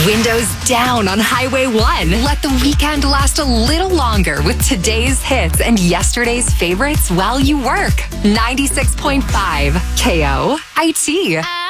Windows down on Highway 1. Let the weekend last a little longer with today's hits and yesterday's favorites while you work. 96.5 KOIT.